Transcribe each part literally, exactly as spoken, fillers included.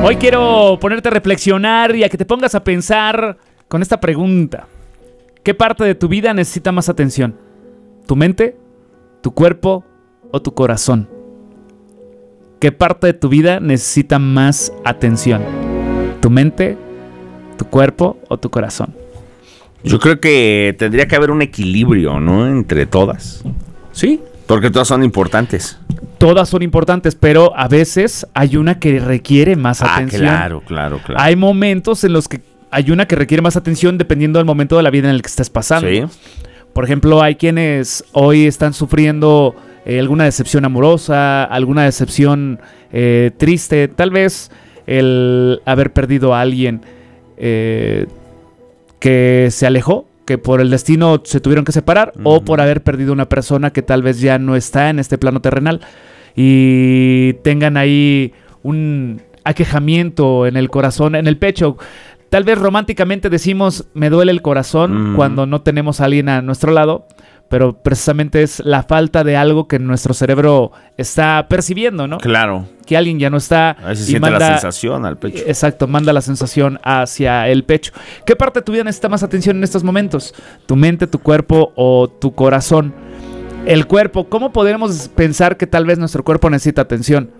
Hoy quiero ponerte a reflexionar y a que te pongas a pensar con esta pregunta. ¿Qué parte de tu vida necesita más atención? ¿Tu mente, tu cuerpo o tu corazón? ¿Qué parte de tu vida necesita más atención? ¿Tu mente, tu cuerpo o tu corazón? Yo creo que tendría que haber un equilibrio, ¿no? Entre todas. ¿Sí? Porque todas son importantes. Todas son importantes, pero a veces hay una que requiere más Ah, atención. claro, claro, claro. Hay momentos en los que hay una que requiere más atención dependiendo del momento de la vida en el que estés pasando. Sí. Por ejemplo, hay quienes hoy están sufriendo eh, alguna decepción amorosa, alguna decepción eh, triste, tal vez el haber perdido a alguien eh, que se alejó, que por el destino se tuvieron que separar, uh-huh. o por haber perdido una persona que tal vez ya no está en este plano terrenal y tengan ahí un aquejamiento en el corazón, en el pecho. Tal vez románticamente decimos, me duele el corazón, uh-huh. cuando no tenemos a alguien a nuestro lado, pero precisamente es la falta de algo que nuestro cerebro está percibiendo, ¿no? Claro. Que alguien ya no está. Ahí se y siente manda, la sensación al pecho. Exacto, manda la sensación hacia el pecho. ¿Qué parte de tu vida necesita más atención en estos momentos? ¿Tu mente, tu cuerpo o tu corazón? El cuerpo, ¿cómo podríamos pensar que tal vez nuestro cuerpo necesita atención?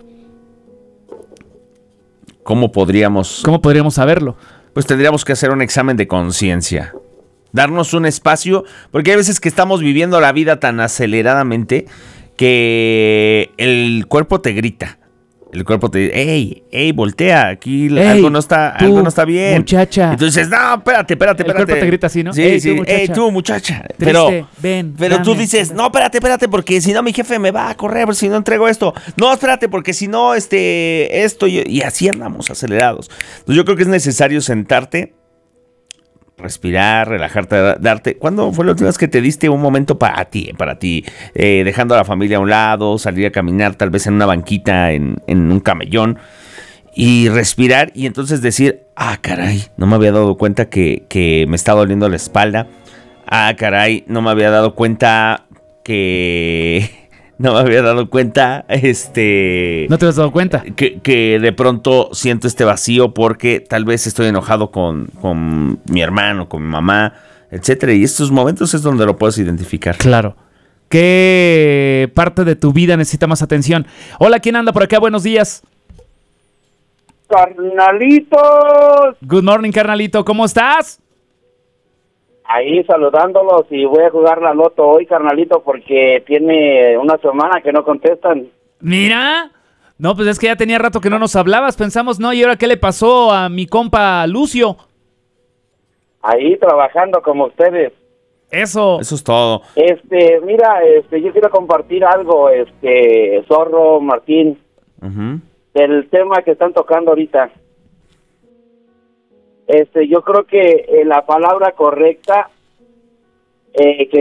¿Cómo podríamos? ¿Cómo podríamos saberlo? Pues tendríamos que hacer un examen de conciencia. Darnos un espacio, porque hay veces que estamos viviendo la vida tan aceleradamente que el cuerpo te grita. El cuerpo te dice, ¡ey, ey, voltea! Aquí ey, algo, no está, tú, algo no está bien. Muchacha. Entonces, no, espérate, espérate, espérate. El cuerpo te grita así, ¿no? Sí, ey, sí, tú, muchacha. ¡Ey, tú, muchacha! Triste, pero ven, pero dame, tú dices, dame. no, espérate, espérate, porque si no mi jefe me va a correr si no entrego esto. No, espérate, porque si no, este, esto, y, y así andamos acelerados. Entonces, yo creo que es necesario sentarte, respirar, relajarte, darte. ¿Cuándo fue la última vez que te diste un momento para ti, para ti, eh, dejando a la familia a un lado, salir a caminar, tal vez en una banquita, en, en un camellón, y respirar y entonces decir, ah, caray, no me había dado cuenta que, que me está doliendo la espalda, ah, caray, no me había dado cuenta que... No me había dado cuenta, este... ¿No te has dado cuenta? Que, que de pronto siento este vacío porque tal vez estoy enojado con, con mi hermano, con mi mamá, etcétera. Y estos momentos es donde lo puedes identificar. Claro. ¿Qué parte de tu vida necesita más atención? Hola, ¿quién anda por acá? Buenos días. Carnalitos. Good morning, carnalito. ¿Cómo estás? Ahí saludándolos y voy a jugar la loto hoy, carnalito, porque tiene una semana que no contestan. Mira, no, pues es que ya tenía rato que no nos hablabas, pensamos, no, ¿y ahora qué le pasó a mi compa Lucio? Ahí trabajando como ustedes. Eso. Eso es todo. Este, mira, este, yo quiero compartir algo, este, Zorro, Martín, uh-huh. del tema que están tocando ahorita. Este, yo creo que eh, la palabra correcta eh, que